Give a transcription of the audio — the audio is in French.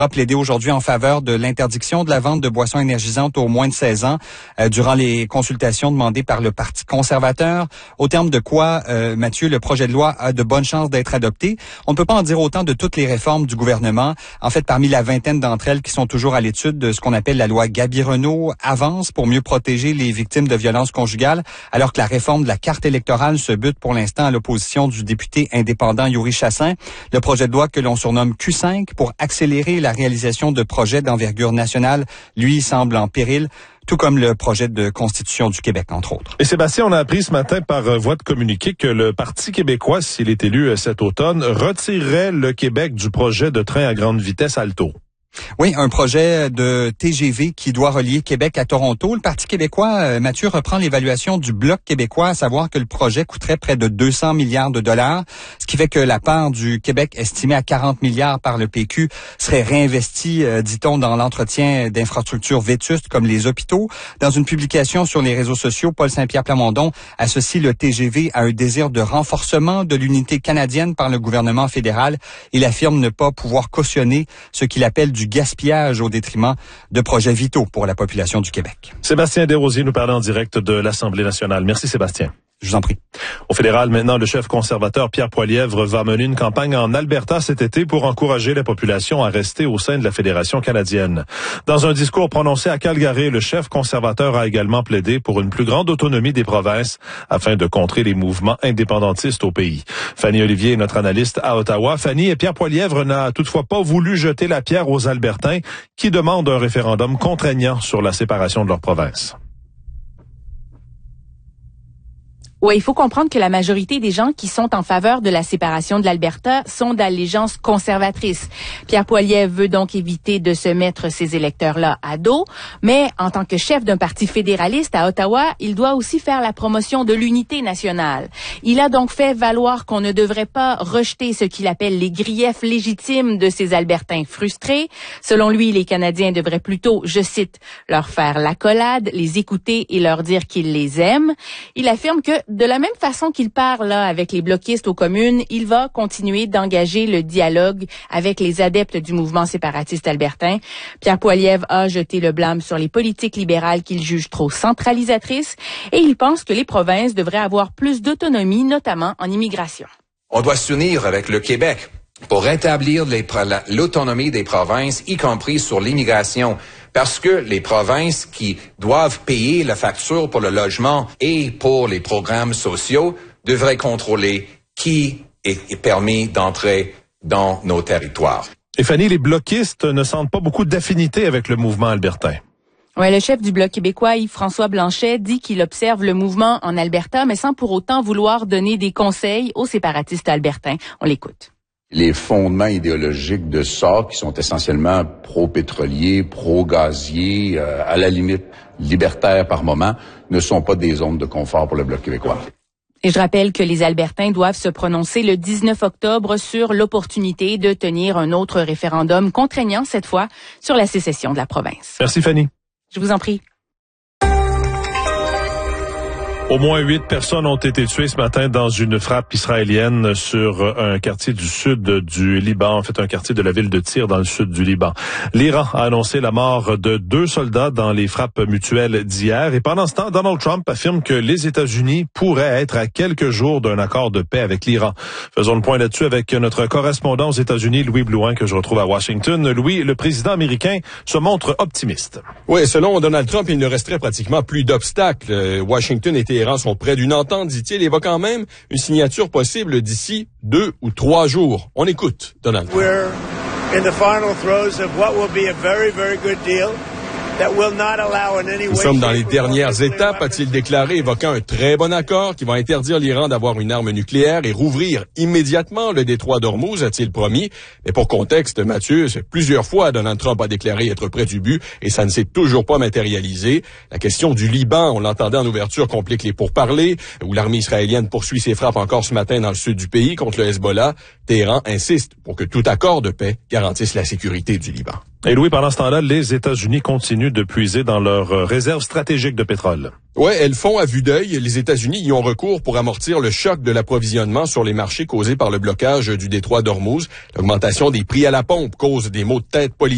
a plaidé aujourd'hui en faveur de l'interdiction de la vente de boissons énergisantes aux moins de 16 ans durant les consultations demandées par le Parti conservateur. Au terme de quoi, Mathieu, le projet de loi a de bonnes chances d'être adopté. On ne peut pas en dire autant de toutes les réformes du gouvernement. En fait, parmi la vingtaine d'entre elles qui sont toujours à l'étude de ce qu'on appelle la loi Gabi-Renault avance pour mieux protéger les victimes de violences conjugales, alors que la réforme de la carte électorale se bute pour l'instant à l'opposition du député indépendant Yuri Chassin. Le projet de loi que l'on surnomme Q5 pour accélérer la réalisation de projets d'envergure nationale, lui, semble en péril, tout comme le projet de constitution du Québec, entre autres. Et Sébastien, on a appris ce matin par voie de communiqué que le Parti québécois, s'il est élu cet automne, retirerait le Québec du projet de train à grande vitesse Alto. Oui, un projet de TGV qui doit relier Québec à Toronto. Le Parti québécois, Mathieu, reprend l'évaluation du Bloc québécois, à savoir que le projet coûterait près de 200 milliards de dollars, ce qui fait que la part du Québec estimée à 40 milliards par le PQ serait réinvestie, dit-on, dans l'entretien d'infrastructures vétustes comme les hôpitaux. Dans une publication sur les réseaux sociaux, Paul Saint-Pierre Plamondon associe le TGV à un désir de renforcement de l'unité canadienne par le gouvernement fédéral. Il affirme ne pas pouvoir cautionner ce qu'il appelle du gaspillage au détriment de projets vitaux pour la population du Québec. Sébastien Desrosiers nous parlait en direct de l'Assemblée nationale. Merci Sébastien. Je vous en prie. Au fédéral, maintenant, le chef conservateur Pierre Poilievre va mener une campagne en Alberta cet été pour encourager la population à rester au sein de la Fédération canadienne. Dans un discours prononcé à Calgary, le chef conservateur a également plaidé pour une plus grande autonomie des provinces afin de contrer les mouvements indépendantistes au pays. Fanny Olivier est notre analyste à Ottawa. Fanny, et Pierre Poilievre n'a toutefois pas voulu jeter la pierre aux Albertains qui demandent un référendum contraignant sur la séparation de leur province. Oui, il faut comprendre que la majorité des gens qui sont en faveur de la séparation de l'Alberta sont d'allégeance conservatrice. Pierre Poilievre veut donc éviter de se mettre ces électeurs-là à dos, mais en tant que chef d'un parti fédéraliste à Ottawa, il doit aussi faire la promotion de l'unité nationale. Il a donc fait valoir qu'on ne devrait pas rejeter ce qu'il appelle les griefs légitimes de ces Albertains frustrés. Selon lui, les Canadiens devraient plutôt, je cite, leur faire l'accolade, les écouter et leur dire qu'ils les aiment. Il affirme que de la même façon qu'il parle là avec les bloquistes aux communes, il va continuer d'engager le dialogue avec les adeptes du mouvement séparatiste albertain. Pierre Poilievre a jeté le blâme sur les politiques libérales qu'il juge trop centralisatrices et il pense que les provinces devraient avoir plus d'autonomie, notamment en immigration. On doit s'unir avec le Québec pour rétablir l'autonomie des provinces, y compris sur l'immigration. Parce que les provinces qui doivent payer la facture pour le logement et pour les programmes sociaux devraient contrôler qui est permis d'entrer dans nos territoires. Et Fanny, les bloquistes ne sentent pas beaucoup d'affinité avec le mouvement albertain. Ouais, le chef du Bloc québécois, Yves-François Blanchet, dit qu'il observe le mouvement en Alberta, mais sans pour autant vouloir donner des conseils aux séparatistes albertains. On l'écoute. Les fondements idéologiques de ça, qui sont essentiellement pro-pétroliers, pro-gaziers, à la limite libertaires par moment, ne sont pas des zones de confort pour le Bloc québécois. Et je rappelle que les Albertains doivent se prononcer le 19 octobre sur l'opportunité de tenir un autre référendum contraignant, cette fois, sur la sécession de la province. Merci Fanny. Je vous en prie. Au moins 8 personnes ont été tuées ce matin dans une frappe israélienne sur un quartier du sud du Liban, en fait un quartier de la ville de Tyr dans le sud du Liban. L'Iran a annoncé la mort de 2 soldats dans les frappes mutuelles d'hier et pendant ce temps, Donald Trump affirme que les États-Unis pourraient être à quelques jours d'un accord de paix avec l'Iran. Faisons le point là-dessus avec notre correspondant aux États-Unis, Louis Blouin, que je retrouve à Washington. Louis, le président américain se montre optimiste. Oui, selon Donald Trump, il ne resterait pratiquement plus d'obstacles. Washington et Téhéran sont près d'une entente, dit-il, évoquant même une signature possible d'ici 2 ou 3 jours. On écoute Donald Trump. We're in the final throes of what will be a very, very good deal. Nous sommes dans les dernières étapes, a-t-il déclaré, évoquant un très bon accord qui va interdire l'Iran d'avoir une arme nucléaire et rouvrir immédiatement le détroit d'Ormuz, a-t-il promis. Mais pour contexte, Mathieu, plusieurs fois Donald Trump a déclaré être près du but et ça ne s'est toujours pas matérialisé. La question du Liban, on l'entendait en ouverture, complique les pourparlers, où l'armée israélienne poursuit ses frappes encore ce matin dans le sud du pays contre le Hezbollah. Téhéran insiste pour que tout accord de paix garantisse la sécurité du Liban. Et Louis, pendant ce temps-là, les États-Unis continuent de puiser dans leurs réserves stratégiques de pétrole. Ouais, elles font à vue d'œil. Les États-Unis y ont recours pour amortir le choc de l'approvisionnement sur les marchés causé par le blocage du détroit d'Ormuz. L'augmentation des prix à la pompe cause des maux de tête politiques.